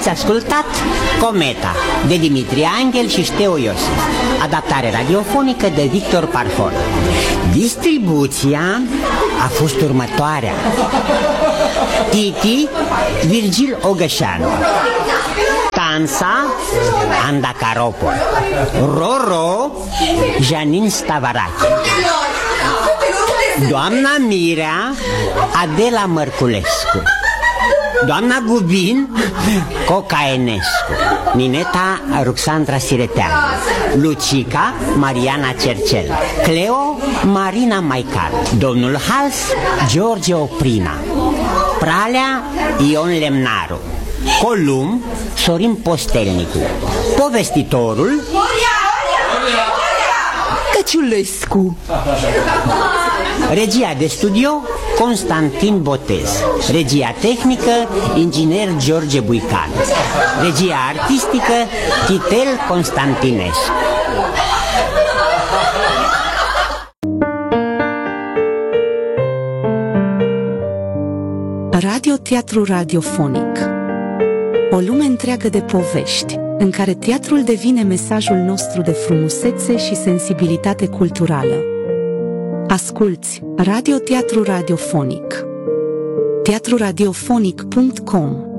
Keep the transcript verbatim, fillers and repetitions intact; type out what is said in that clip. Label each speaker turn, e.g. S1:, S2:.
S1: Ați ascultat Cometa de Dimitrie Anghel și Șteu Iosif, adaptare radiofonică de Victor Parfon. Distribuția a fost următoarea: Titi, Virgil Ogășanu; Tansa, Anda Caropol; Roro, Janin Stavarache; Doamna Mirea, Adela Mărculescu; Doamna Gubin, Coca Enescu; Nineta, Ruxandra Sireteanu; Lucica, Mariana Cercel; Cleo, Marina Maicar; Domnul Hals, George Oprina; Pralea, Ion Lemnaru; Colum, Sorin Postelnicu; Povestitorul,
S2: Căciulescu.
S1: Regia de studio, Constantin Botez; regia tehnică, inginer George Buican; regia artistică, Titel Constantinescu.
S3: Radio-teatru radiofonic. O lume întreagă de povești, în care teatrul devine mesajul nostru de frumusețe și sensibilitate culturală. Asculți Radio-teatru radiofonic. teatru radiofonic punct com